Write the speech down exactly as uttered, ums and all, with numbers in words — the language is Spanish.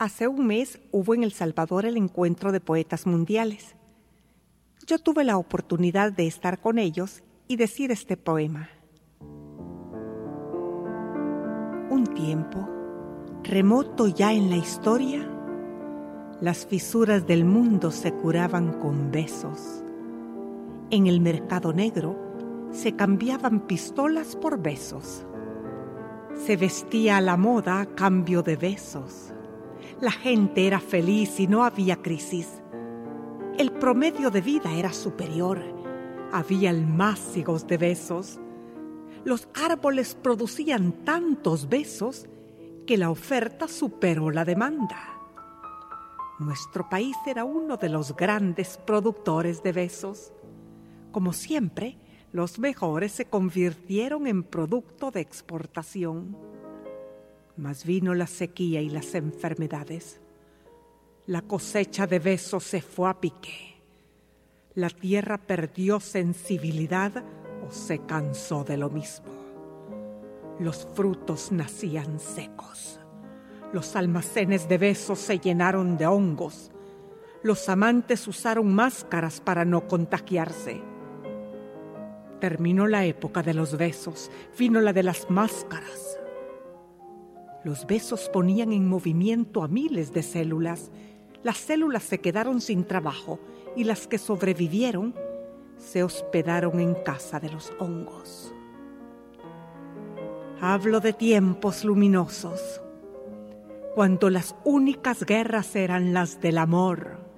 Hace un mes hubo en El Salvador el encuentro de poetas mundiales. Yo tuve la oportunidad de estar con ellos y decir este poema. Un tiempo, remoto ya en la historia, las fisuras del mundo se curaban con besos. En el mercado negro se cambiaban pistolas por besos. Se vestía a la moda a cambio de besos. La gente era feliz y no había crisis. El promedio de vida era superior. Había almácigos de besos. Los árboles producían tantos besos que la oferta superó la demanda. Nuestro país era uno de los grandes productores de besos. Como siempre, los mejores se convirtieron en producto de exportación. Mas vino la sequía y las enfermedades. La cosecha de besos se fue a pique. La tierra perdió sensibilidad o se cansó de lo mismo. Los frutos nacían secos. Los almacenes de besos se llenaron de hongos. Los amantes usaron máscaras para no contagiarse. Terminó la época de los besos, vino la de las máscaras. Los besos ponían en movimiento a miles de células. Las células se quedaron sin trabajo y las que sobrevivieron se hospedaron en casa de los hongos. Hablo de tiempos luminosos, cuando las únicas guerras eran las del amor.